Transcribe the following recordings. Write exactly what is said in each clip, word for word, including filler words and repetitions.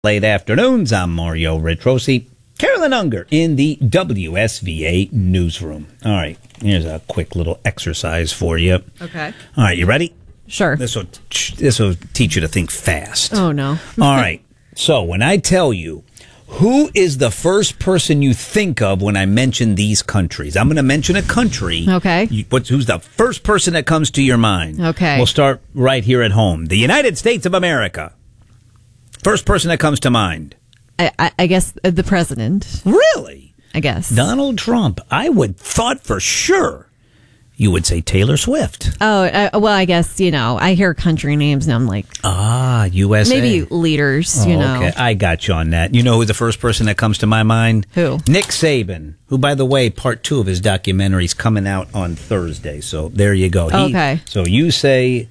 Late afternoons. I'm Mario Retrosi. Carolyn Unger in the W S V A newsroom. All right, here's a quick little exercise for you. Okay. All right, you ready? Sure. This will this will teach you to think fast. Oh, no. All right. So when I tell you, who is the first person you think of when I mention these countries? I'm going to mention a country. Okay. You, what's, who's the first person that comes to your mind? Okay. We'll start right here at home. The United States of America. First person that comes to mind. I, I, I guess uh, the president. Really? I guess. Donald Trump. I would thought for sure you would say Taylor Swift. Oh, uh, well, I guess, you know, I hear country names and I'm like, Ah, U S A. maybe leaders, Oh, you know. okay, I got you on that. You know who's the first person that comes to my mind? Who? Nick Saban, who, by the way, part two of his documentary is coming out on Thursday. So there you go. He, Okay. So you say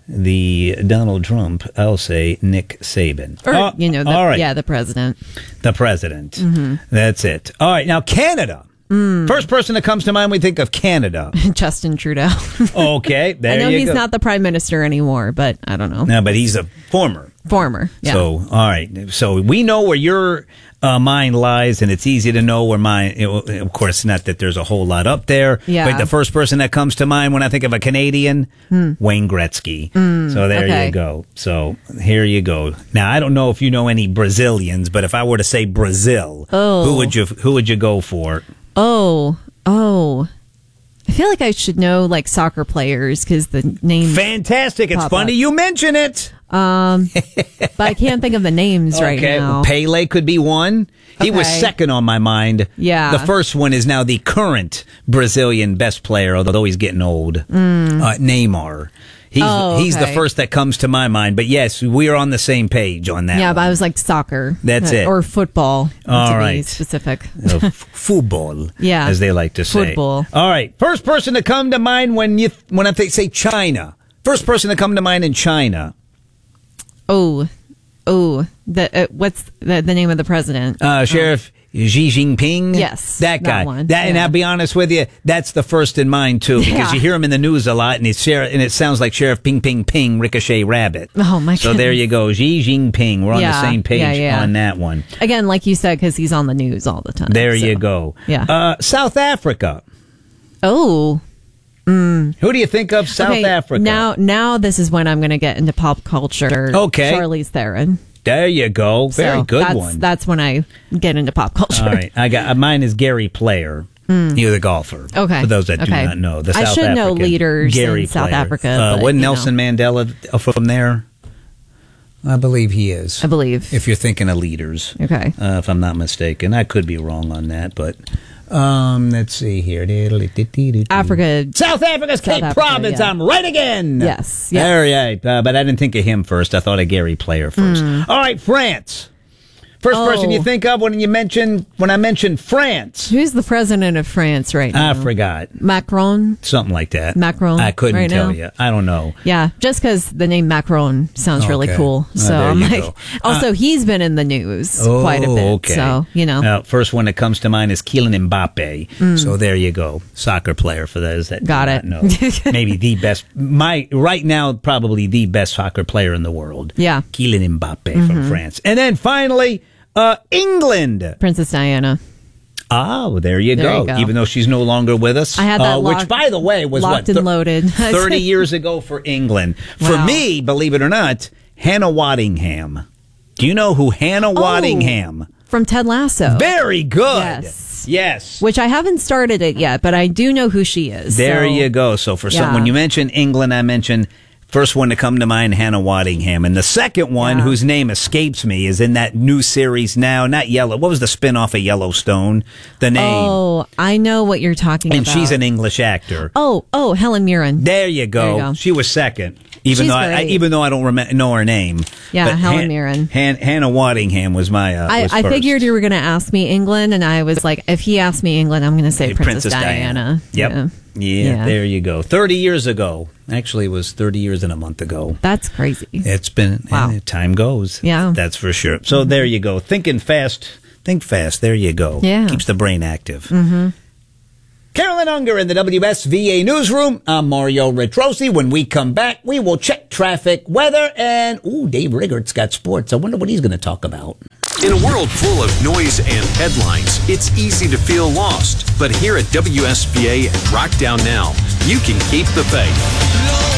the Donald Trump, I'll say Nick Saban. Or, Oh, you know, the, all right. yeah, the president. The president. Mm-hmm. That's it. All right, now Canada. Mm. First person that comes to mind, we think of Canada. Justin Trudeau. Okay, there I know you he's go. not the prime minister anymore, but I don't know. No, but he's a former. Former. Yeah. So, all right. So we know where your uh, mind lies, and it's easy to know where mine. It, of course, not that there's a whole lot up there. Yeah. But the first person that comes to mind when I think of a Canadian, Wayne Gretzky. so there okay. you go. So here you go. Now I don't know if you know any Brazilians, but if I were to say Brazil, Oh. who would you who would you go for? Oh, oh. I feel like I should know like soccer players because the name. Fantastic! It's Pop funny up. you mention it. Um, but I can't think of the names right Okay, now. Pele could be one. He was Okay. second on my mind. Yeah. The first one is now the current Brazilian best player, although he's getting old. Uh, Neymar. He's Oh, he's the okay. first that comes to my mind. But yes, we are on the same page on that. Yeah, one. but I was like soccer. That's Uh, it. Or football, All to be right. specific. Uh, f- football, Yeah. as they like to say. Football. All right, first person to come to mind when you when I think say China. First person to come to mind in China. Oh, oh, the uh, what's the, the name of the president? Uh, Sheriff Xi Jinping. Yes, that that guy. one. That, and Yeah. I'll be honest with you, that's the first in mind too, because Yeah. you hear him in the news a lot, and it's Sheriff, and it sounds like Sheriff Ping Ping Ping Ricochet Rabbit. Oh, my So there you go, Xi Jinping. We're on Yeah, the same page yeah, yeah. on that one. Again, like you said, because he's on the news all the time. There so. you go. Yeah. Uh, South Africa. Oh, Who do you think of? South okay. Africa. Now, now this is when I'm going to get into pop culture. Okay. Charlize Theron. There you go. Very So good that's, one. That's when I get into pop culture. All right, I got uh, mine is Gary Player. He was a golfer. Okay. For those that Okay. do not know, the I South should know African leaders Gary in South Player. Africa, Uh, but, wasn't you Nelson Mandela from there? I believe he is. I believe. If you're thinking of leaders, Okay. uh, if I'm not mistaken, I could be wrong on that, but um, let's see here. Africa. South Africa's South Cape Africa, Province. yeah. I'm right again. Yes, yes. All right, uh, but I didn't think of him first. I thought of Gary Player first. All right, France. First Oh. person you think of when you mention when I mention France. Who's the president of France right now? I forgot. Macron. Something like that. Macron I couldn't right tell now? you. I don't know. Yeah, just because the name Macron sounds really Okay. cool. Uh, So there I'm you like, go. also he's been in the news quite a bit. Oh, okay. So you know, Now, first one that comes to mind is Kylian Mbappe. So there you go, soccer player for those that Mm. Got do it. not know. Maybe the best. My right now, probably the best soccer player in the world. Yeah. Kylian Mbappe Mm-hmm. from France, and then finally, uh, England. Princess Diana. Ah, well, there you, There go. you go. Even though she's no longer with us, I had that uh, which, locked- by the way, was locked what and loaded. thirty years ago for England. For Wow. me, believe it or not, Hannah Waddingham. Do you know who Hannah Waddingham? From Ted Lasso. Very good. Yes. Yes. Which I haven't started it yet, but I do know who she is. There so- you go. So for some, Yeah. when you mention England, I mention first one to come to mind, Hannah Waddingham. And the second one, Yeah. whose name escapes me, is in that new series now. Not Yellow. What was the spinoff of Yellowstone? The name. Oh, I know what you're talking and about. she's an English actor. Oh, oh, Helen Mirren. There you go. There you go. She was second. Even She's though I, I, great. even though I don't remember know her name. Yeah, But Helen Han- Mirren. Han- Hannah Waddingham was my. Uh, I, was I first. figured you were going to ask me England, and I was like, if he asked me England, I'm going to say Princess, Diana. Yep. Yeah. Yeah, Yeah. there you go. Thirty years ago. Actually, it was thirty years and a month ago. That's crazy. It's been. Wow. eh, time goes. Yeah. that's for sure. So there you go. Thinking fast. Think fast. There you go. Yeah. Keeps the brain active. Mm-hmm. Carolyn Unger in the W S V A newsroom. I'm Mario Retrosi. When we come back, we will check traffic, weather, and, ooh, Dave Riggert's got sports. I wonder what he's going to talk about. In a world full of noise and headlines, it's easy to feel lost. But here at W S V A and Rockdown Now, you can keep the faith.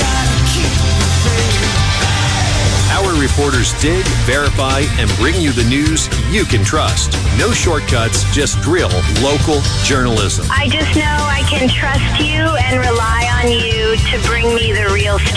Our reporters dig, verify, and bring you the news you can trust. No shortcuts, just real local journalism. I just know I can trust you and rely on you to bring me the real story.